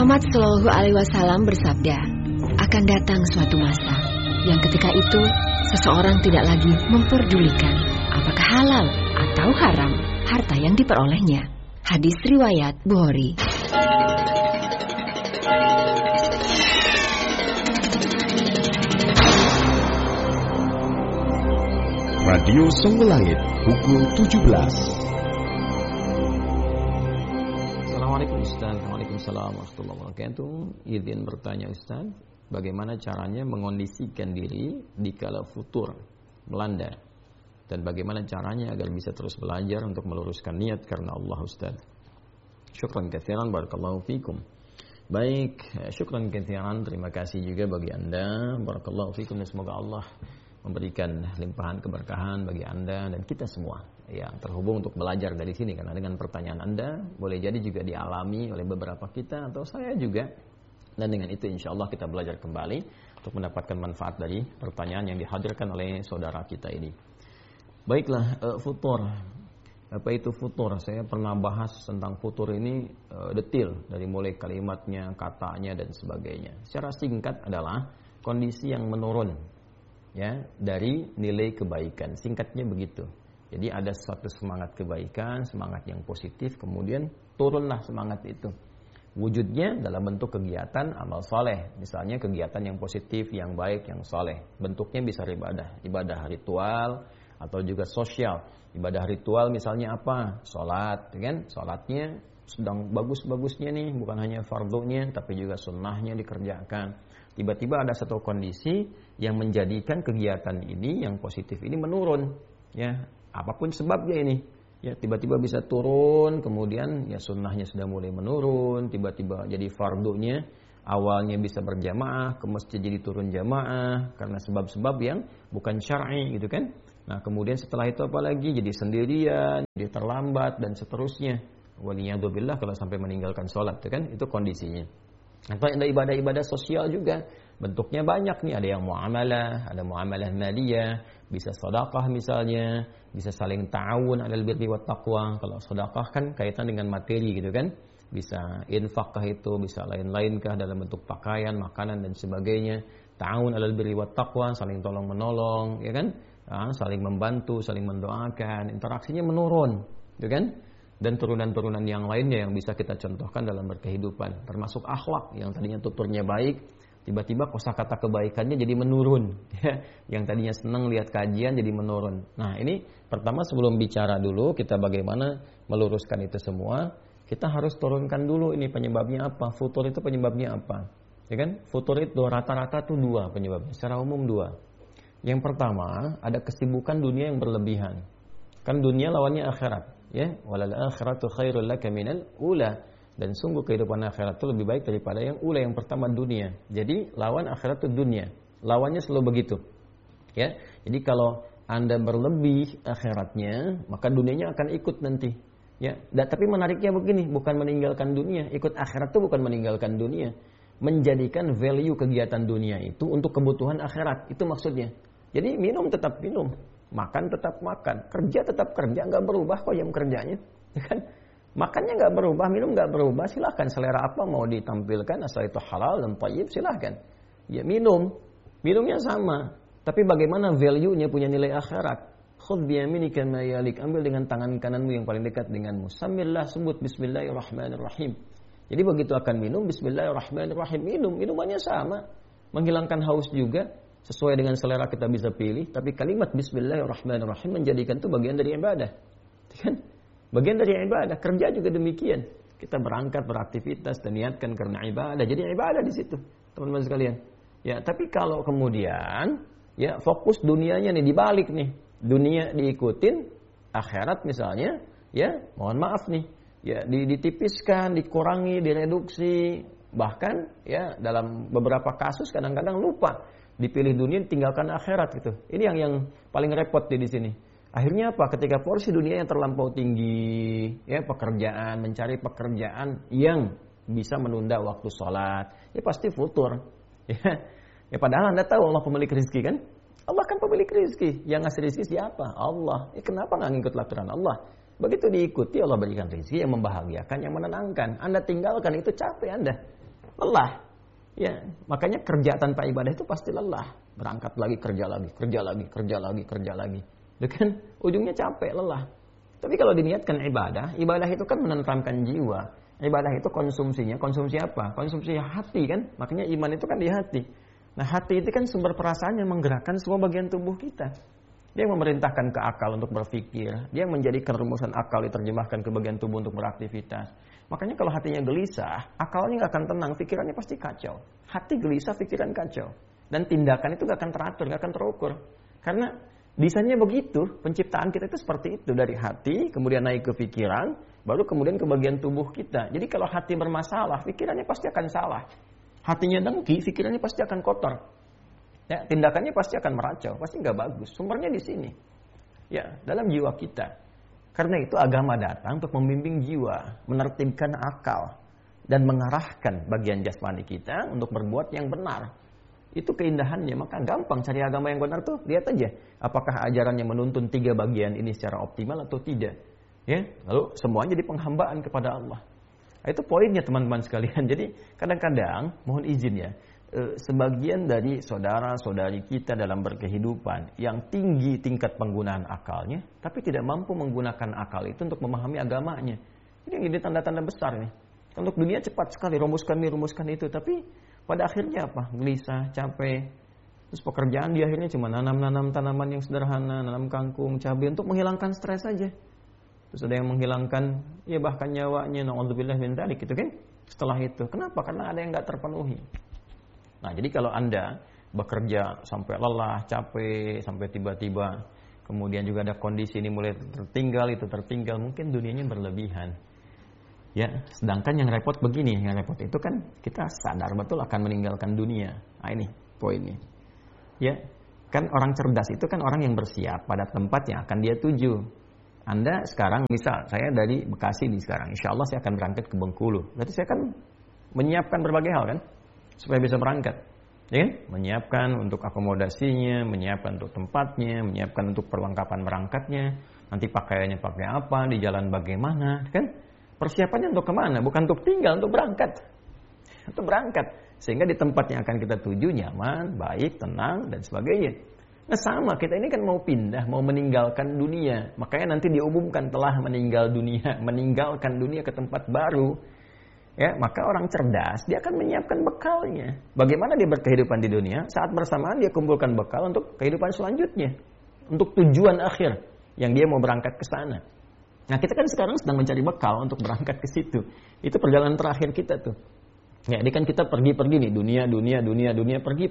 Muhammad SAW bersabda, akan datang suatu masa yang ketika itu seseorang tidak lagi memperdulikan apakah halal atau haram harta yang diperolehnya. Hadis riwayat Bukhari. Radio Songo Langit, pukul 17. Assalamualaikum Ustaz. Waalaikumsalam warahmatullahi wabarakatuh. Izin bertanya Ustaz, bagaimana caranya mengondisikan diri dikala futur melanda? Dan bagaimana caranya agar bisa terus belajar untuk meluruskan niat karena Allah Ustaz? Syukran katsiran, barakallahu fikum. Baik, syukran katsiran, terima kasih juga bagi Anda. Barakallahu fikum, dan semoga Allah memberikan limpahan keberkahan bagi Anda dan kita semua yang terhubung untuk belajar dari sini. Karena dengan pertanyaan Anda boleh jadi juga dialami oleh beberapa kita atau saya juga. Dan dengan itu insya Allah kita belajar kembali untuk mendapatkan manfaat dari pertanyaan yang dihadirkan oleh saudara kita ini. Baiklah, futur. Apa itu futur? Saya pernah bahas tentang futur ini detail dari mulai kalimatnya, katanya dan sebagainya. Secara singkat adalah kondisi yang menurun, ya, dari nilai kebaikan. Singkatnya begitu. Jadi ada suatu semangat kebaikan, semangat yang positif, kemudian turunlah semangat itu. Wujudnya dalam bentuk kegiatan amal soleh. Misalnya kegiatan yang positif, yang baik, yang soleh. Bentuknya bisa ibadah ritual atau juga sosial. Ibadah ritual misalnya apa? Sholat, kan? Sholatnya sedang bagus-bagusnya nih, bukan hanya fardunya, tapi juga sunnahnya dikerjakan. Tiba-tiba ada satu kondisi yang menjadikan kegiatan ini yang positif ini menurun, ya, apapun sebabnya ini, ya, tiba-tiba bisa turun, kemudian ya sunnahnya sudah mulai menurun, tiba-tiba jadi fardunya awalnya bisa berjamaah, ke masjid jadi turun jamaah karena sebab-sebab yang bukan syar'i gitu kan. Nah kemudian setelah itu apalagi jadi sendirian, jadi terlambat dan seterusnya. Waliyadzubillah kalau sampai meninggalkan sholat itu kan, itu kondisinya. Atau ada ibadah-ibadah sosial juga, bentuknya banyak nih, ada yang muamalah, ada muamalah maliyah, bisa sedekah misalnya, bisa saling ta'awun 'alal birri wat taqwa. Kalau sedekah kan kaitan dengan materi gitu kan, bisa infakah itu, bisa lain-lainkah dalam bentuk pakaian, makanan dan sebagainya. Ta'awun 'alal birri wat taqwa, saling tolong menolong, ya kan? Saling membantu, saling mendoakan, interaksinya menurun, gitu kan? Dan turunan-turunan yang lainnya yang bisa kita contohkan dalam berkehidupan, termasuk akhlak yang tadinya tuturnya baik, tiba-tiba kosakata kebaikannya jadi menurun, ya. Yang tadinya senang lihat kajian jadi menurun. Nah ini pertama sebelum bicara dulu kita bagaimana meluruskan itu semua, kita harus turunkan dulu ini penyebabnya apa, futur itu penyebabnya apa, ya kan? Futur itu rata-rata tuh dua penyebabnya, secara umum dua. Yang pertama ada kesibukan dunia yang berlebihan, kan dunia lawannya akhirat. Ya, walal akhiratu khairul laka minal ula, dan sungguh kehidupan akhirat itu lebih baik daripada yang ula, yang pertama dunia. Jadi lawan akhirat itu dunia, lawannya selalu begitu. Ya, jadi kalau Anda berlebih akhiratnya, maka dunianya akan ikut nanti. Ya, tapi menariknya begini, bukan meninggalkan dunia, ikut akhirat itu bukan meninggalkan dunia, menjadikan value kegiatan dunia itu untuk kebutuhan akhirat, itu maksudnya. Jadi minum tetap minum, makan tetap makan, kerja tetap kerja, nggak berubah kok jam kerjanya, kan? Makannya nggak berubah, minum nggak berubah, silahkan selera apa mau ditampilkan, asal itu halal dan thayyib silahkan. Ya minumnya sama, tapi bagaimana value-nya punya nilai akhirat. Khudh biyaminika ma yalik, ambil dengan tangan kananmu yang paling dekat denganmu. Sambillah, sebut bismillahirrahmanirrahim. Jadi begitu akan minum, bismillahirrahmanirrahim, minumannya sama, menghilangkan haus juga. Sesuai dengan selera kita bisa pilih, tapi kalimat bismillahirrahmanirrahim menjadikan itu bagian dari ibadah. Kan? Bagian dari ibadah, kerja juga demikian. Kita berangkat beraktivitas dan niatkan karena ibadah. Jadi ibadah di situ, teman-teman sekalian. Ya, tapi kalau kemudian ya fokus dunianya nih dibalik nih. Dunia diikutin, akhirat misalnya, ya, mohon maaf nih. Ya, ditipiskan, dikurangi, direduksi, bahkan ya dalam beberapa kasus kadang-kadang lupa. Dipilih dunia, tinggalkan akhirat gitu. Ini yang paling repot di sini. Akhirnya apa? Ketika porsi dunia yang terlampau tinggi, ya pekerjaan, mencari pekerjaan yang bisa menunda waktu sholat, ya pasti futur. Ya padahal Anda tahu Allah pemilik rezeki kan? Allah kan pemilik rezeki. Yang ngasih rezeki siapa? Allah. Kenapa nggak ngikut aturan Allah? Begitu diikuti Allah berikan rezeki yang membahagiakan, yang menenangkan. Anda tinggalkan itu capek Anda. lelah. Ya, makanya kerja tanpa ibadah itu pasti lelah. Berangkat lagi, kerja lagi, kerja lagi, kerja lagi, kerja lagi. Kan ujungnya capek, lelah. Tapi kalau diniatkan ibadah itu kan menenteramkan jiwa. Ibadah itu konsumsinya, konsumsi apa? Konsumsi hati kan? Makanya iman itu kan di hati. Nah, hati itu kan sumber perasaan yang menggerakkan semua bagian tubuh kita. Dia yang memerintahkan ke akal untuk berpikir. Dia yang menjadikan rumusan akal diterjemahkan ke bagian tubuh untuk beraktivitas. Makanya kalau hatinya gelisah, akalnya nggak akan tenang, pikirannya pasti kacau. Hati gelisah, pikiran kacau. Dan tindakan itu nggak akan teratur, nggak akan terukur. Karena desainnya begitu, penciptaan kita itu seperti itu. Dari hati, kemudian naik ke pikiran, baru kemudian ke bagian tubuh kita. Jadi kalau hati bermasalah, pikirannya pasti akan salah. Hatinya dengki, pikirannya pasti akan kotor. Ya, tindakannya pasti akan meracau, pasti nggak bagus. Sumbernya di sini. Ya, dalam jiwa kita. Karena itu agama datang untuk membimbing jiwa, menertibkan akal, dan mengarahkan bagian jasmani kita untuk berbuat yang benar. Itu keindahannya, maka gampang cari agama yang benar tuh. Lihat aja, apakah ajarannya menuntun 3 bagian ini secara optimal atau tidak. Ya, lalu semuanya jadi penghambaan kepada Allah. Nah, itu poinnya teman-teman sekalian. Jadi kadang-kadang, mohon izin ya, sebagian dari saudara-saudari kita dalam berkehidupan yang tinggi tingkat penggunaan akalnya, tapi tidak mampu menggunakan akal itu untuk memahami agamanya. Ini tanda-tanda besar nih. Untuk dunia cepat sekali rumuskan itu, tapi pada akhirnya apa? Gelisah, capek. Terus pekerjaan di akhirnya cuma nanam tanaman yang sederhana, nanam kangkung, cabai untuk menghilangkan stres saja. Terus ada yang menghilangkan, ya bahkan nyawanya, na'udzubillah min dzalik gitu kan? Setelah itu, kenapa? Karena ada yang nggak terpenuhi. Nah, jadi kalau Anda bekerja sampai lelah, capek, sampai tiba-tiba kemudian juga ada kondisi ini mulai tertinggal, mungkin dunianya berlebihan. Ya, sedangkan yang repot begini, yang repot itu kan kita sadar betul akan meninggalkan dunia. Nah, ini poinnya. Ya, kan orang cerdas itu kan orang yang bersiap pada tempat yang akan dia tuju. Anda sekarang, misal saya dari Bekasi nih sekarang, insya Allah saya akan berangkat ke Bengkulu. Berarti saya akan menyiapkan berbagai hal kan? Supaya bisa berangkat, ya kan? Menyiapkan untuk akomodasinya, menyiapkan untuk tempatnya, menyiapkan untuk perlengkapan berangkatnya, nanti pakaiannya pakai apa, di jalan bagaimana, kan? Persiapannya untuk kemana? Bukan untuk tinggal, untuk berangkat. Untuk berangkat, sehingga di tempat yang akan kita tuju nyaman, baik, tenang, dan sebagainya. Nah sama, kita ini kan mau pindah, mau meninggalkan dunia. Makanya nanti diumumkan telah meninggalkan dunia ke tempat baru. Ya, maka orang cerdas dia akan menyiapkan bekalnya. Bagaimana dia berkehidupan di dunia? Saat bersamaan dia kumpulkan bekal untuk kehidupan selanjutnya, untuk tujuan akhir yang dia mau berangkat ke sana. Nah, kita kan sekarang sedang mencari bekal untuk berangkat ke situ. Itu perjalanan terakhir kita tuh. Ya, ini kan kita pergi-pergi nih, dunia, pergi.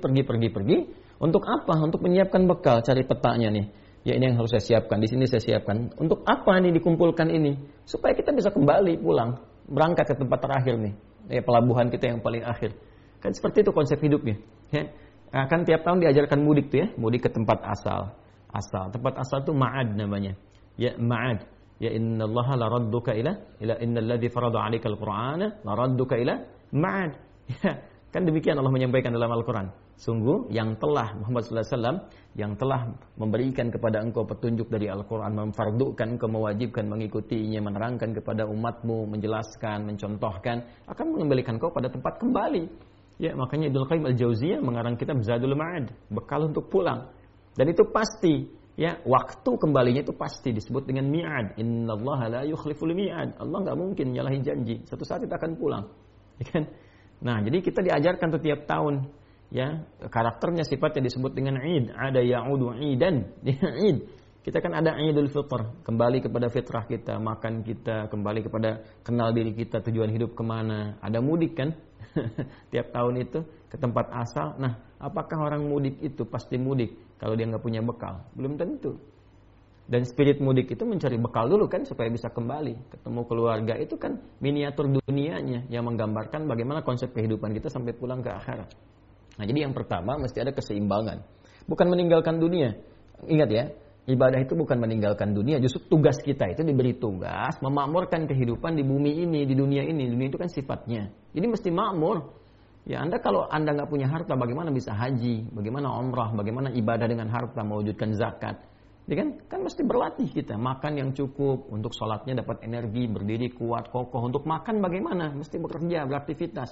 Untuk apa? Untuk menyiapkan bekal, cari petanya nih. Ya, ini yang harus saya siapkan, di sini saya siapkan. Untuk apa nih dikumpulkan ini? Supaya kita bisa kembali pulang. Berangkat ke tempat terakhir nih, ya, pelabuhan kita yang paling akhir. Kan seperti itu konsep hidupnya. Ya. Kan tiap tahun diajarkan mudik tuh ya, mudik ke tempat asal. Tempat asal itu ma'ad namanya. Ya, ma'ad. Ya, innallaha laradduka ila innalladzi farada 'alaikal qur'ana laradduka ila ma'ad. Ya, kan demikian Allah menyampaikan dalam Al-Qur'an. Sungguh yang telah Muhammad sallallahu alaihi wasallam yang telah memberikan kepada engkau petunjuk dari Al-Qur'an, memfardukan engkau, mewajibkan mengikutinya, menerangkan kepada umatmu, menjelaskan, mencontohkan, akan mengembalikan engkau pada tempat kembali. Ya, makanya Ibnu Qayyim Al-Jauziyah mengarang kitab Zadul Ma'ad, bekal untuk pulang. Dan itu pasti, ya, waktu kembalinya itu pasti disebut dengan mi'ad. Innallaha la yukhliful mi'ad. Allah enggak mungkin nyalahi janji. Satu saat kita akan pulang. Ya kan? Nah, jadi kita diajarkan tuh tiap tahun. Ya, karakternya sifatnya disebut dengan Id, ada ya'udu idan, Id. Kita kan ada Idul Fitr, kembali kepada fitrah kita, makan kita, kembali kepada kenal diri kita, tujuan hidup kemana. Ada mudik kan, tiap tahun itu ke tempat asal. Nah, apakah orang mudik itu pasti mudik kalau dia nggak punya bekal? Belum tentu. Dan spirit mudik itu mencari bekal dulu kan supaya bisa kembali, ketemu keluarga. Itu kan miniatur dunianya yang menggambarkan bagaimana konsep kehidupan kita sampai pulang ke akhirat. Nah, jadi yang pertama mesti ada keseimbangan. Bukan meninggalkan dunia. Ingat ya, ibadah itu bukan meninggalkan dunia. Justru tugas kita itu diberi tugas memakmurkan kehidupan di bumi ini, di dunia ini. Dunia itu kan sifatnya. Jadi mesti makmur. Ya, kalau Anda nggak punya harta, bagaimana bisa haji? Bagaimana umrah? Bagaimana ibadah dengan harta, mewujudkan zakat? Ya kan mesti berlatih kita. Makan yang cukup, untuk sholatnya dapat energi, berdiri kuat, kokoh. Untuk makan bagaimana? Mesti bekerja, beraktivitas.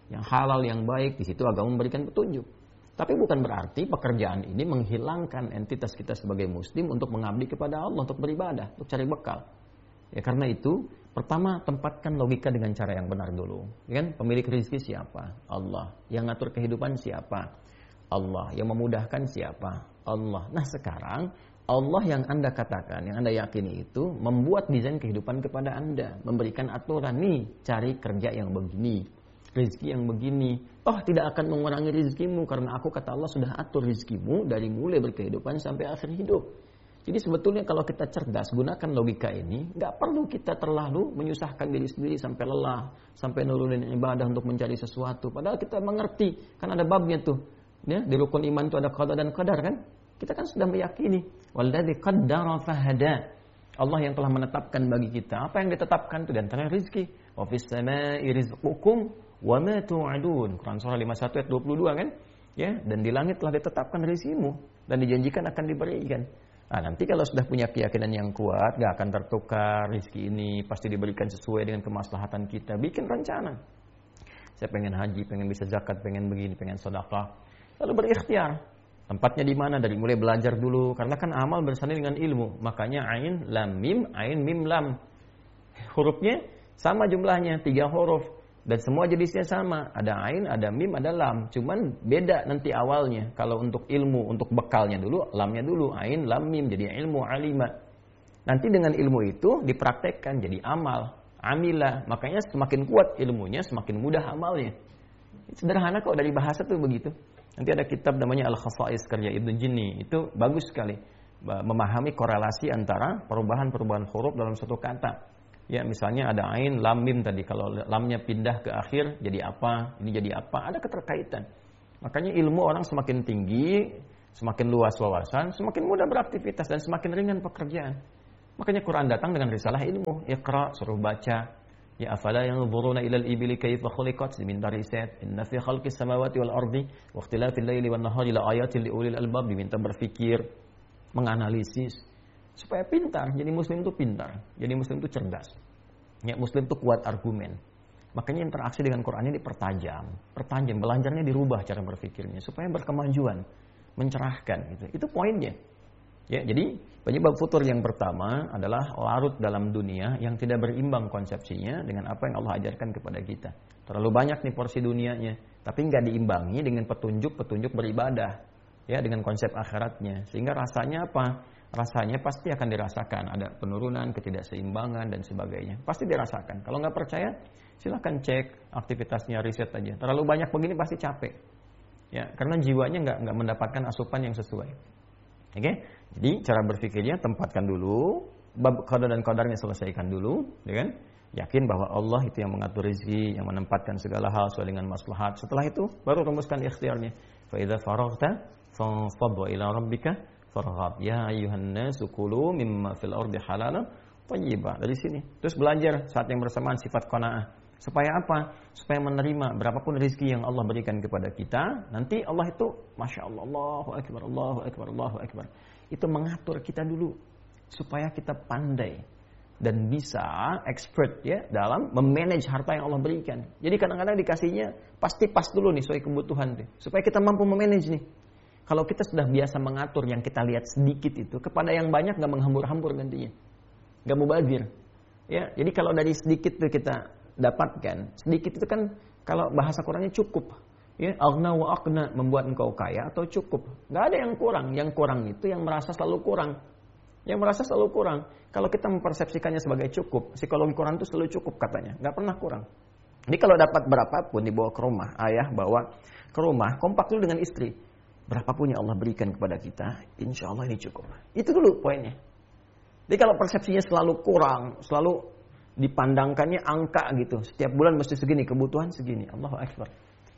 yang halal, yang baik. Di situ agama memberikan petunjuk. Tapi bukan berarti pekerjaan ini menghilangkan entitas kita sebagai muslim untuk mengabdi kepada Allah, untuk beribadah, untuk cari bekal. Ya karena itu, pertama tempatkan logika dengan cara yang benar dulu. Ya kan? Pemilik rezeki siapa? Allah. Yang ngatur kehidupan siapa? Allah. Yang memudahkan siapa? Allah. Nah sekarang, Allah yang Anda katakan, yang Anda yakini itu membuat desain kehidupan kepada Anda. Memberikan aturan, nih cari kerja yang begini, rezeki yang begini. Toh tidak akan mengurangi rezekimu karena aku kata Allah sudah atur rezekimu dari mulai berkehidupan sampai akhir hidup. Jadi sebetulnya kalau kita cerdas gunakan logika ini, nggak perlu kita terlalu menyusahkan diri sendiri sampai lelah, sampai nurunin ibadah untuk mencari sesuatu. Padahal kita mengerti, kan ada babnya tuh. Ya, di rukun iman itu ada qada dan qadar kan? Kita kan sudah meyakini. Walladzi qaddara fahada. Allah yang telah menetapkan bagi kita. Apa yang ditetapkan itu di antara rezeki. Wa fis samaa'i rizqukum wa ma tu'adun. Quran surah 51 ayat 22 kan? Ya, dan di langit telah ditetapkan rezekimu dan dijanjikan akan diberikan. Nah, nanti kalau sudah punya keyakinan yang kuat, gak akan tertukar rezeki ini, pasti diberikan sesuai dengan kemaslahatan kita. Bikin rencana. Saya pengen haji, pengen bisa zakat, pengen begini, pengen sedekah. Lalu berikhtiar. Tempatnya di mana? Dari mulai belajar dulu, karena kan amal bersanding dengan ilmu. Makanya ain lam mim lam. Hurufnya sama jumlahnya, 3 huruf. Dan semua jenisnya sama, ada ain, ada mim, ada lam. Cuman beda nanti awalnya. Kalau untuk ilmu, untuk bekalnya dulu, lamnya dulu. Ain, lam, mim, jadi ilmu, alima. Nanti dengan ilmu itu dipraktekkan jadi amal, amilah. Makanya semakin kuat ilmunya, semakin mudah amalnya. Sederhana kok, dari bahasa tuh begitu. Nanti ada kitab namanya Al-Khasa'is karya Ibnu Jinni. Itu bagus sekali. Memahami korelasi antara perubahan-perubahan huruf dalam satu kata. Ya misalnya ada ain, lam, mim tadi. Kalau lamnya pindah ke akhir jadi apa, ini jadi apa, ada keterkaitan. Makanya ilmu orang semakin tinggi, semakin luas wawasan, semakin mudah beraktivitas dan semakin ringan pekerjaan. Makanya Quran datang dengan risalah ilmu. Iqra, suruh baca. Ya afala yanzuruna ilal ibili kaifa khuliqat, diminta riset. Inna fi khalqis samawati wal ardi wa ikhtilafil laili wan nahari la ayatin liulil albab, diminta berpikir, menganalisis. Supaya pintar, jadi muslim itu pintar, jadi muslim itu cerdas. Ya, muslim itu kuat argumen. Makanya interaksi dengan Quran ini dipertajam, belajarnya dirubah cara berpikirnya supaya berkemajuan, mencerahkan gitu. Itu poinnya. Ya, jadi penyebab futur yang pertama adalah larut dalam dunia yang tidak berimbang konsepsinya dengan apa yang Allah ajarkan kepada kita. Terlalu banyak nih porsi dunianya, tapi nggak diimbangi dengan petunjuk-petunjuk beribadah. Ya, dengan konsep akhiratnya. Sehingga rasanya apa? Rasanya pasti akan dirasakan. Ada penurunan, ketidakseimbangan, dan sebagainya. Pasti dirasakan. Kalau nggak percaya, silahkan cek aktivitasnya, riset aja. Terlalu banyak begini pasti capek. Ya, karena jiwanya nggak mendapatkan asupan yang sesuai. Oke? Jadi cara berpikirnya tempatkan dulu, bab qada dan qadarnya selesaikan dulu, ya kan? Yakin bahwa Allah itu yang mengatur rezeki, yang menempatkan segala hal sesuai dengan maslahat. Setelah itu baru rumuskan ikhtiarnya. Fa idza faraghta fanfadh ila rabbika farghab. Ya ayyuhan nasu kulu mimma fil ardi halalan thayyiba. Dari sini. Terus belajar saat yang bersamaan sifat qanaah. Supaya apa? Supaya menerima berapapun rezeki yang Allah berikan kepada kita. Nanti Allah itu Masya Allah, Allahu Akbar, Allahu Akbar, Allahu Akbar. Itu mengatur kita dulu. Supaya kita pandai dan bisa expert ya dalam memanage harta yang Allah berikan. Jadi kadang-kadang dikasihnya pasti pas dulu nih sesuai kebutuhan tuh. Supaya kita mampu memanage nih. Kalau kita sudah biasa mengatur yang kita lihat sedikit itu kepada yang banyak nggak menghambur-hambur gantinya, nggak mubazir. Ya, jadi kalau dari sedikit tuh kita dapatkan, sedikit itu kan kalau bahasa Qurannya cukup. Ya, aghna wa aqna, membuat engkau kaya atau cukup. Nggak ada yang kurang. Yang kurang itu yang merasa selalu kurang. Yang merasa selalu kurang. Kalau kita mempersepsikannya sebagai cukup, psikologi Quran itu selalu cukup katanya, nggak pernah kurang. Jadi kalau dapat berapapun dibawa ke rumah, ayah bawa ke rumah, kompak dulu dengan istri. Berapapun yang Allah berikan kepada kita, insya Allah ini cukup. Itu dulu poinnya. Jadi kalau persepsinya selalu kurang, selalu dipandangkannya angka gitu. Setiap bulan mesti segini, kebutuhan segini. Allahu Akbar.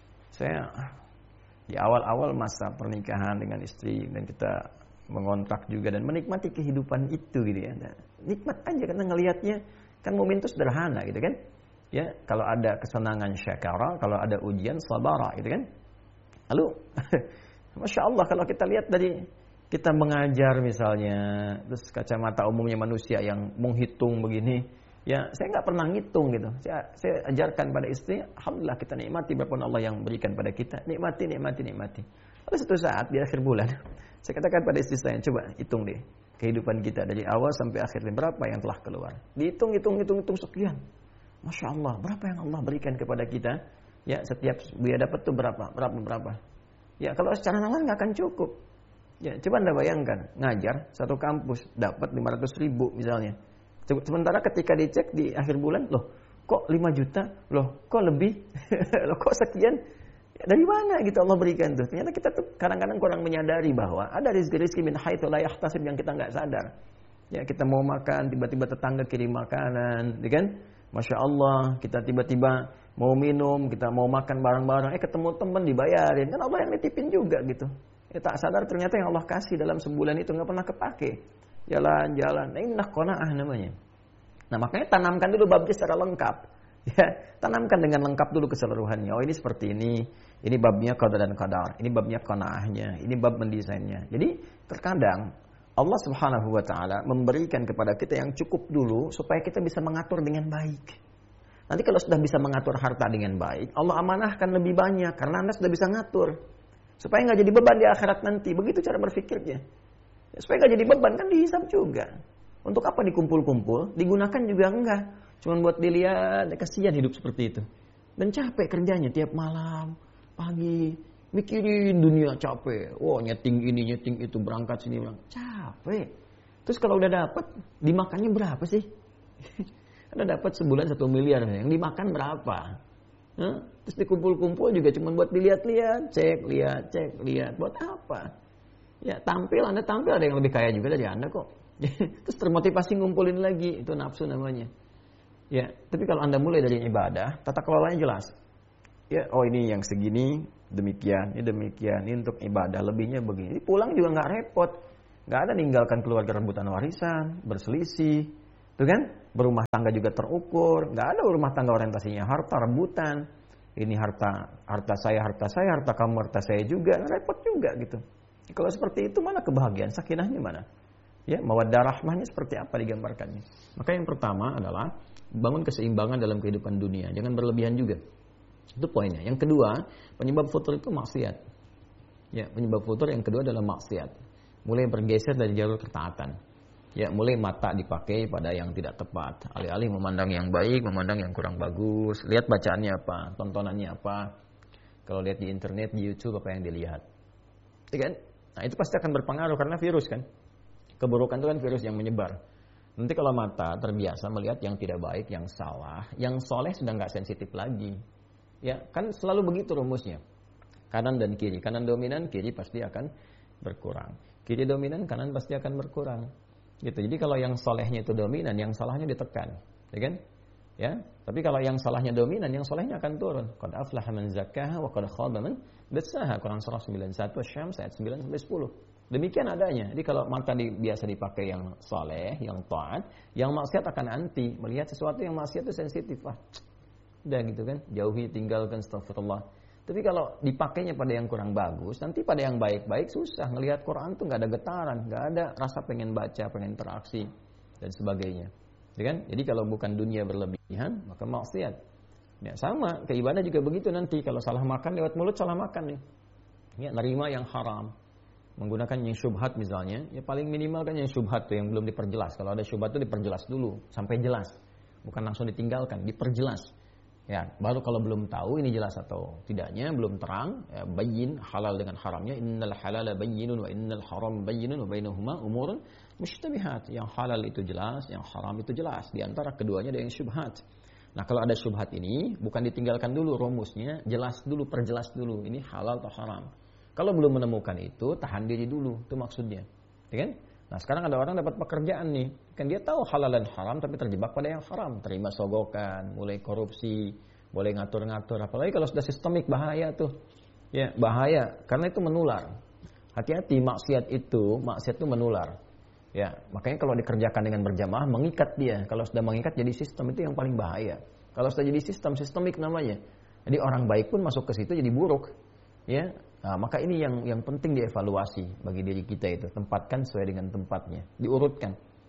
Saya di awal-awal masa pernikahan dengan istri dan kita mengontrak juga dan menikmati kehidupan itu gitu ya. Nah, nikmat aja karena ngelihatnya kan momen itu sederhana gitu kan. Ya, kalau ada kesenangan syakara, kalau ada ujian sabara gitu kan. Lalu Masya Allah kalau kita lihat dari kita mengajar misalnya, terus kacamata umumnya manusia yang menghitung begini, Ya, saya nggak pernah ngitung gitu. Saya ajarkan pada istri, alhamdulillah kita nikmati berapapun Allah yang berikan pada kita. Nikmati. Lalu suatu saat di akhir bulan, saya katakan pada istri saya, coba hitung deh kehidupan kita dari awal sampai akhirnya berapa yang telah keluar. Dihitung sekian. Masya Allah, berapa yang Allah berikan kepada kita? Ya, setiap dia dapat tuh berapa. Ya, kalau secara nalar nggak akan cukup. Ya, coba Anda bayangkan, ngajar satu kampus dapat 500.000 misalnya. Sementara ketika dicek di akhir bulan, loh kok 5 juta, loh kok lebih, loh kok sekian, ya, dari mana gitu Allah berikan tuh. Ternyata kita tuh kadang-kadang kurang menyadari bahwa ada rezeki min haitsu la yahtasib yang kita nggak sadar. Ya, kita mau makan, tiba-tiba tetangga kirim makanan, ya kan? Masya Allah, kita tiba-tiba mau minum, kita mau makan bareng-bareng, ketemu teman dibayarin, kan Allah yang nitipin juga gitu. Ya, tak sadar ternyata yang Allah kasih dalam sebulan itu nggak pernah kepake. Jalan-jalan, ini qanaah namanya. Nah, makanya tanamkan dulu babnya secara lengkap. Ya, tanamkan dengan lengkap dulu keseluruhannya. Oh, ini seperti ini babnya qada dan qadar, ini babnya qanaahnya, ini bab mendesainnya. Jadi terkadang Allah Subhanahu wa taala memberikan kepada kita yang cukup dulu supaya kita bisa mengatur dengan baik. Nanti kalau sudah bisa mengatur harta dengan baik, Allah amanahkan lebih banyak karena Anda sudah bisa ngatur. Supaya nggak jadi beban di akhirat nanti. Begitu cara berpikirnya. Ya, supaya nggak jadi beban, kan dihisab juga. Untuk apa dikumpul-kumpul? Digunakan juga enggak. Cuman buat dilihat, kasihan hidup seperti itu. Dan capek kerjanya tiap malam, pagi, mikirin dunia capek. Wah, nyeting ini, nyeting itu, berangkat sini, capek. Terus kalau udah dapat, dimakannya berapa sih? Anda dapat sebulan 1 miliar, yang dimakan berapa? Terus dikumpul-kumpul juga cuma buat dilihat-lihat, cek, lihat. Buat apa? Ya, Anda tampil ada yang lebih kaya juga dari Anda kok. Terus termotivasi ngumpulin lagi, itu nafsu namanya. Ya, tapi kalau Anda mulai dari ibadah, tata kelolanya jelas. Ya, oh ini yang segini, demikian, ini untuk ibadah, lebihnya begini. Pulang juga nggak repot. Nggak ada ninggalkan keluarga rebutan warisan, berselisih. Tuh kan? Berumah tangga juga terukur. Nggak ada rumah tangga orientasinya harta, rebutan. Ini harta saya, harta kamu, harta saya juga. Repot juga gitu. Kalau seperti itu mana kebahagiaan, sakinahnya mana? Ya, mawaddah rahmahnya seperti apa digambarkannya? Maka yang pertama adalah bangun keseimbangan dalam kehidupan dunia. Jangan berlebihan juga. Itu poinnya. Yang kedua, penyebab futur itu maksiat. Ya, penyebab futur yang kedua adalah maksiat. Mulai bergeser dari jalur ketaatan. Ya, mulai mata dipakai pada yang tidak tepat. Alih-alih memandang yang baik, memandang yang kurang bagus. Lihat bacaannya apa, tontonannya apa. Kalau lihat di internet, di YouTube apa yang dilihat. Ya kan? Nah, itu pasti akan berpengaruh karena virus kan. Keburukan itu kan virus yang menyebar. Nanti kalau mata terbiasa melihat yang tidak baik, yang salah, yang soleh sudah nggak sensitif lagi. Ya, kan selalu begitu rumusnya. Kanan dan kiri. Kanan dominan, kiri pasti akan berkurang. Kiri dominan, kanan pasti akan berkurang. Gitu. Jadi kalau yang solehnya itu dominan, yang salahnya ditekan. Ya kan? Ya, tapi kalau yang salahnya dominan, yang solehnya akan turun. Qad aflaha man zakkaha wa qad khaba man dassaha. Quran surah 91 Asy-Syams ayat 9 sampai 10. Demikian adanya. Jadi kalau mata biasa dipakai yang soleh, yang taat, yang maksiat akan anti. Melihat sesuatu yang maksiat itu sensitif. Udah gitu kan, jauhi, tinggalkan, astagfirullah. Tapi kalau dipakainya pada yang kurang bagus, nanti pada yang baik-baik susah. Ngelihat Quran tuh nggak ada getaran, nggak ada rasa pengen baca, pengen interaksi dan sebagainya. Ya kan? Jadi kalau bukan dunia berlebihan, maka maksiat. Ya, sama, keibadah juga begitu nanti. Kalau salah makan lewat mulut, salah makan nih. Ya, nerima yang haram. Menggunakan yang syubhat misalnya, ya paling minimal kan yang syubhat tuh yang belum diperjelas. Kalau ada syubhat tuh diperjelas dulu, sampai jelas. Bukan langsung ditinggalkan, diperjelas. Ya, baru kalau belum tahu ini jelas atau tidaknya, belum terang, ya, bayyin halal dengan haramnya. Innal halala bayyinun wa innal haram bayyinun wa bainahuma umurun mushtabihat. Yang halal itu jelas, yang haram itu jelas. Di antara keduanya ada yang syubhat. Nah, kalau ada syubhat ini, bukan ditinggalkan dulu rumusnya, jelas dulu, perjelas dulu. Ini halal atau haram. Kalau belum menemukan itu, tahan diri dulu. Itu maksudnya. Ya kan? Nah, sekarang ada orang dapat pekerjaan nih. Kan dia tahu halal dan haram, tapi terjebak pada yang haram. Terima sogokan, mulai korupsi, boleh ngatur-ngatur. Apalagi kalau sudah sistemik, bahaya tuh. Ya, bahaya. Karena itu menular. Hati-hati, maksiat itu menular. Ya, makanya kalau dikerjakan dengan berjamaah, mengikat dia. Kalau sudah mengikat jadi sistem, itu yang paling bahaya. Kalau sudah jadi sistemik namanya. Jadi orang baik pun masuk ke situ jadi buruk. Ya, nah, maka ini yang penting dievaluasi bagi diri kita itu. Tempatkan sesuai dengan tempatnya. Diurutkan.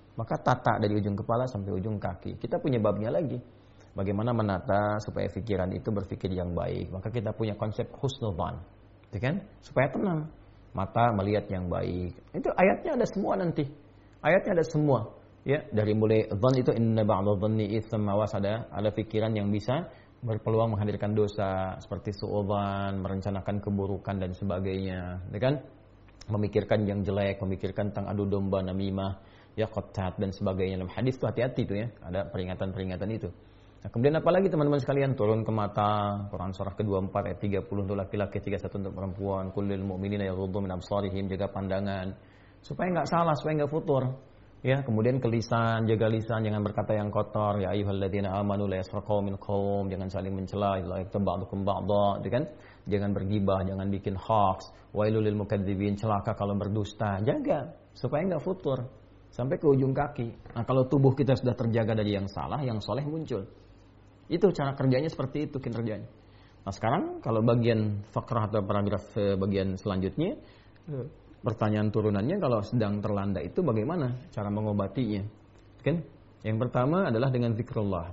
Maka tata dari ujung kepala sampai ujung kaki. Kita punya babnya lagi. Bagaimana menata supaya pikiran itu berpikir yang baik. Maka kita punya konsep husnudzan, gitu kan? Supaya tenang. Mata melihat yang baik. Itu ayatnya ada semua nanti. Ayatnya ada semua. Ya, dari mulai dzan itu inna ba'dadh dhanni itsam, awas ada pikiran yang bisa berpeluang menghadirkan dosa seperti suudzan, merencanakan keburukan dan sebagainya, ya kan? Memikirkan yang jelek, memikirkan tentang adu domba, namimah, ya qattat dan sebagainya. Dalam hadis itu hati-hati itu ya, ada peringatan-peringatan itu. Nah, kemudian apalagi teman-teman sekalian, turun ke mata. Quran surah ke-24 ayat 30 untuk laki-laki, 31 untuk perempuan. Kullil mu'minina yaghuddu min absarihim, jaga pandangan supaya enggak salah, supaya enggak futur. Ya, kemudian ke lisan, jaga lisan, jangan berkata yang kotor. Ya ayyuhalladzina amanu la yasraqu min qaum, jangan saling mencela, la yaktaba'dukum ba'dha, kan? Jangan bergibah, jangan bikin hoax. Wailul lil mukadzibin, celaka kalau berdusta. Jaga supaya enggak futur sampai ke ujung kaki. Nah, kalau tubuh kita sudah terjaga dari yang salah, yang soleh muncul. Itu cara kerjanya, seperti itu kinerjanya. Nah, sekarang kalau bagian fakrah atau paragraf bagian selanjutnya, pertanyaan turunannya, kalau sedang terlanda itu bagaimana cara mengobatinya? Kan? Yang pertama adalah dengan zikrullah.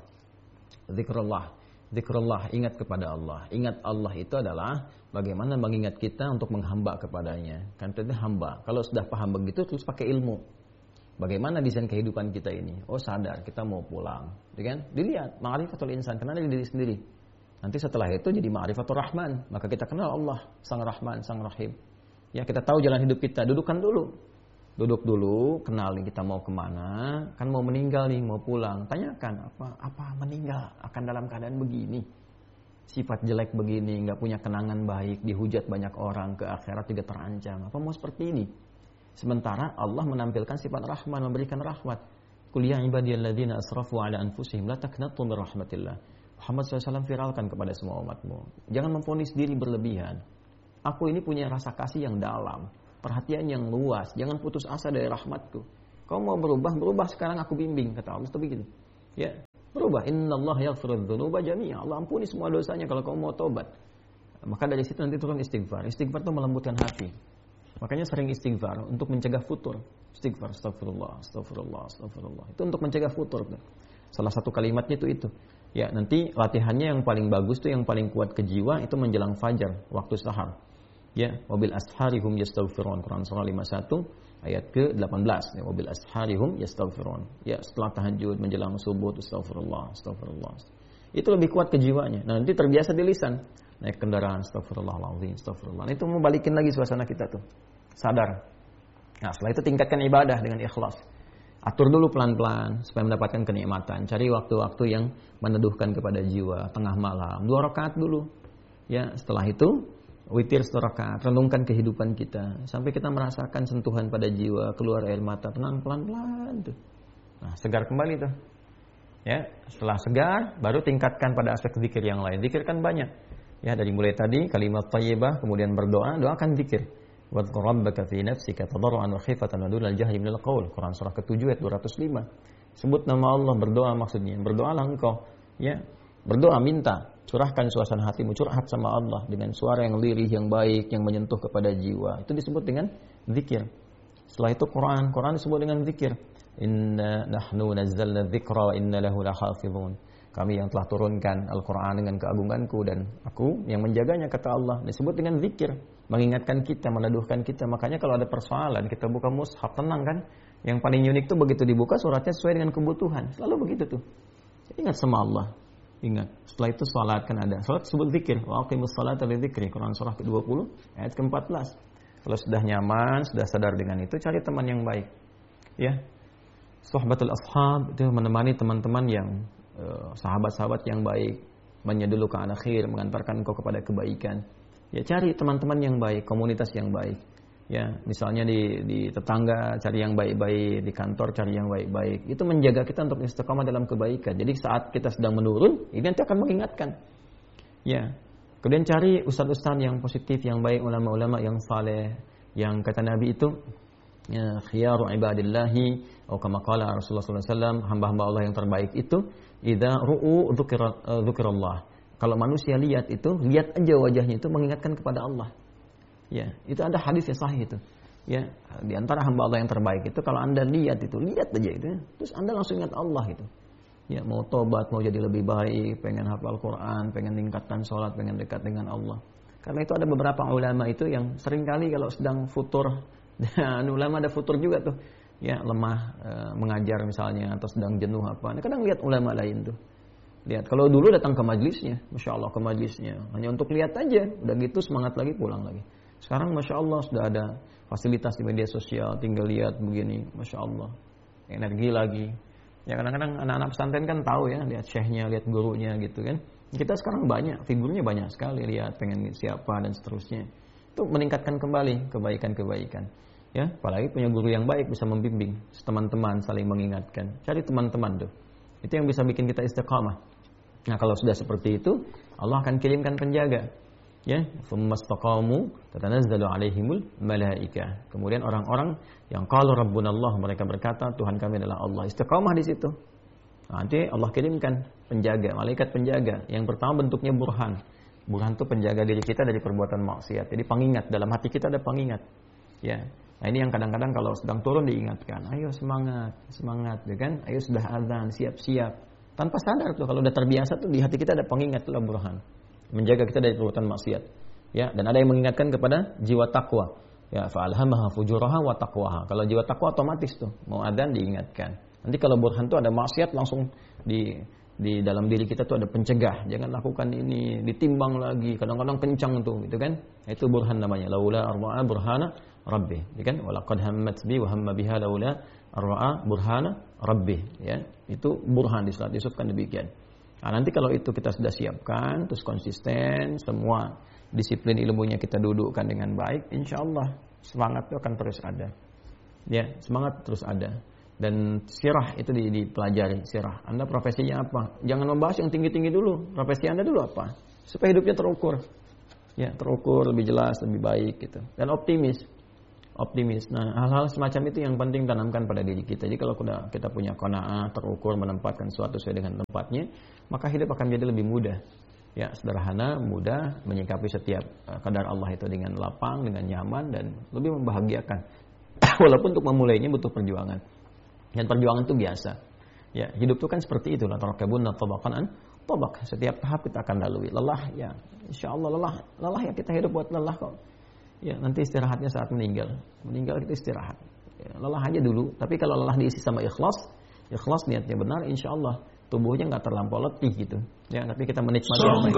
Zikrullah, ingat kepada Allah. Ingat Allah itu adalah bagaimana mengingat kita untuk menghamba kepadanya. Kan itu hamba. Kalau sudah paham begitu, terus pakai ilmu. Bagaimana desain kehidupan kita ini? Oh, sadar kita mau pulang, kan? Dilihat ma'rifatul insan, kenal diri sendiri. Nanti setelah itu jadi ma'rifatul rahman, maka kita kenal Allah, Sang Rahman, Sang Rahim. Ya, kita tahu jalan hidup kita, duduk dulu, kenal nih kita mau kemana, kan mau meninggal nih, mau pulang. Tanyakan, apa meninggal akan dalam keadaan begini, sifat jelek begini, nggak punya kenangan baik, dihujat banyak orang, ke akhirat juga terancam. Apa mau seperti ini? Sementara Allah menampilkan sifat rahman, memberikan rahmat. Qul ya ibadiyalladzina asrafu ala anfusihim la taqnatu min rahmatillah. Muhammad SAW viralkan kepada semua umatmu, jangan memvonis diri berlebihan. Aku ini punya rasa kasih yang dalam, perhatian yang luas. Jangan putus asa dari rahmatku. Kau mau berubah sekarang aku bimbing, kata Allah. Itu begitu. Ya, berubah. Innallaha yaghfirudz dzunuba jami'a. Allah ampuni semua dosanya kalau kau mau tobat. Maka dari situ nanti turun istighfar. Istighfar itu melembutkan hati. Makanya sering istighfar untuk mencegah futur. Istighfar, astagfirullah. Itu untuk mencegah futur. Salah satu kalimatnya itu. Ya, nanti latihannya yang paling bagus tuh, yang paling kuat ke jiwa itu menjelang fajar, waktu sahar. Ya, wabil asharihum yastaghfirun, Quran surah 51 ayat ke-18. Ya, wabil asharihum yastaghfirun. Ya, setelah tahajud menjelang subuh astagfirullah. Itu lebih kuat ke jiwanya. Nah, nanti terbiasa di lisan. Naik kendaraan astagfirullahaladzim, astagfirullah. Nah, itu mau balikin lagi suasana kita tuh. Sadar. Nah, setelah itu tingkatkan ibadah dengan ikhlas. Atur dulu pelan-pelan supaya mendapatkan kenikmatan. Cari waktu-waktu yang meneduhkan kepada jiwa, tengah malam, 2 rakaat dulu. Ya, setelah itu witir 1 rakaat, renungkan kehidupan kita sampai kita merasakan sentuhan pada jiwa, keluar air mata, tenang pelan-pelan tuh. Nah, segar kembali tuh. Ya, setelah segar baru tingkatkan pada aspek zikir yang lain. Zikir kan banyak. Ya, dari mulai tadi kalimat thayyibah, kemudian berdoa, doakan zikir. Wadhkur rabbaka fi nafsika tadarruan wa khifatan wa dunal jahri minal qaul. Quran surah ke-7 ayat 205. Sebut nama Allah, berdoa maksudnya. Berdoalah engkau, ya. Berdoa, minta, curahkan suasana hatimu, curhat sama Allah dengan suara yang lirih, yang baik, yang menyentuh kepada jiwa. Itu disebut dengan zikir. Setelah itu Quran disebut dengan zikir. Inna nahnu nazzalna dzikra wa inna lahu lahafizun. Kami yang telah turunkan Al-Quran dengan keagunganku dan aku yang menjaganya, kata Allah. Disebut dengan zikir, mengingatkan kita, meneduhkan kita. Makanya kalau ada persoalan, kita buka mushaf, tenang kan. Yang paling unik tuh begitu dibuka suratnya sesuai dengan kebutuhan. Selalu begitu tuh. Ingat sama Allah. Ingat. Setelah itu salat kan ada. Salat disebut zikir. Wa aqimus salata li dzikri. Quran surah ke-20 ayat ke-14. Kalau sudah nyaman, sudah sadar dengan itu, cari teman yang baik. Ya. Suhbatul ashab itu menemani teman-teman yang sahabat-sahabat yang baik, menyedulu ke akhir, mengantarkan engkau kepada kebaikan. Ya, cari teman-teman yang baik, komunitas yang baik. Ya, misalnya di tetangga cari yang baik-baik, di kantor cari yang baik-baik. Itu menjaga kita untuk istiqamah dalam kebaikan. Jadi saat kita sedang menurun, ini nanti akan mengingatkan. Ya. Kemudian cari ustaz-ustaz yang positif, yang baik, ulama-ulama yang saleh, yang kata Nabi itu, ya, khiyaru ibadillahi atau kama qala Rasulullah sallallahu alaihi wasallam, hamba-hamba Allah yang terbaik itu idza ru'u dzikirallah. Kalau manusia lihat aja wajahnya itu mengingatkan kepada Allah. Ya, itu ada hadis yang sahih itu. Ya, di antara hamba Allah yang terbaik itu kalau Anda lihat aja itu, terus Anda langsung ingat Allah itu. Ya, mau tobat, mau jadi lebih baik, pengen hafal Quran, pengen tingkatkan sholat, pengen dekat dengan Allah. Karena itu ada beberapa ulama itu yang seringkali kalau sedang futur, dan ulama ada futur juga tuh, ya lemah mengajar misalnya atau sedang jenuh apa. Nah, kadang lihat ulama lain tuh. Lihat, kalau dulu datang ke majlisnya, Masya Allah ke majlisnya, hanya untuk lihat aja, udah gitu semangat lagi pulang lagi. Sekarang Masya Allah sudah ada fasilitas di media sosial, tinggal lihat begini, Masya Allah, energi lagi. Ya kadang-kadang anak-anak pesantren kan tahu ya, lihat syekhnya, lihat gurunya gitu kan. Kita sekarang banyak, figurnya banyak sekali, lihat pengen siapa dan seterusnya. Itu meningkatkan kembali kebaikan-kebaikan. Ya, apalagi punya guru yang baik bisa membimbing, teman-teman saling mengingatkan. Cari teman-teman tuh. Itu yang bisa bikin kita istiqamah. Nah, kalau sudah seperti itu, Allah akan kirimkan penjaga. Ya, tsumastaqamu tatanazzalu alaihimul malaika. Kemudian orang-orang yang qalu rabbunallah, mereka berkata Tuhan kami adalah Allah. Istiqamah di situ. Nanti Allah kirimkan penjaga, malaikat penjaga. Yang pertama bentuknya burhan. Burhan itu penjaga diri kita dari perbuatan maksiat. Jadi pengingat, dalam hati kita ada pengingat. Ya. Nah, ini yang kadang-kadang kalau sedang turun diingatkan. Ayo semangat, ya kan? Ayo sudah azan, siap-siap. Tanpa sadar tuh kalau udah terbiasa tuh di hati kita ada pengingat, itulah burhan. Menjaga kita dari perbuatan maksiat. Ya, dan ada yang mengingatkan kepada jiwa takwa. Ya, fa'alhamaha fujuraha wa taqwaha. Kalau jiwa takwa otomatis tuh mau adzan diingatkan. Nanti kalau burhan tuh ada maksiat langsung di dalam diri kita tuh ada pencegah. Jangan lakukan ini, ditimbang lagi. Kadang-kadang kencang tuh, gitu kan? Itu burhan namanya. Laula arba'a burhana rabbi, ya kan? Walaqad hammat bi wa hamma biha laula arba'a burhana rabbi, ya. Itu burhan disebutkan demikian. Nah, nanti kalau itu kita sudah siapkan, terus konsisten, semua disiplin ilmunya kita dudukkan dengan baik, insya Allah semangat itu akan terus ada. Ya, semangat terus ada. Dan sirah itu dipelajari, sirah. Anda profesinya apa? Jangan membahas yang tinggi-tinggi dulu. Profesi Anda dulu apa? Supaya hidupnya terukur. Ya, terukur, lebih jelas, lebih baik gitu. Dan optimis. Nah, hal-hal semacam itu yang penting tanamkan pada diri kita. Jadi kalau kita punya qanaah, terukur, menempatkan sesuatu sesuai dengan tempatnya, maka hidup akan jadi lebih mudah. Ya, sederhana, mudah, menyikapi setiap kadar Allah itu dengan lapang, dengan nyaman, dan lebih membahagiakan. Walaupun untuk memulainya butuh perjuangan. Dan perjuangan itu biasa. Ya, hidup itu kan seperti itu. La tarakabunna tabaqan an tabaq. Setiap tahap kita akan lalui. Lelah, ya, insyaallah lelah ya, kita hidup buat lelah kok. Ya, nanti istirahatnya saat meninggal kita istirahat. Ya, lelah aja dulu. Tapi kalau lelah diisi sama ikhlas niatnya benar, insya Allah tubuhnya nggak terlampau letih gitu. Ya, tapi kita menikmati.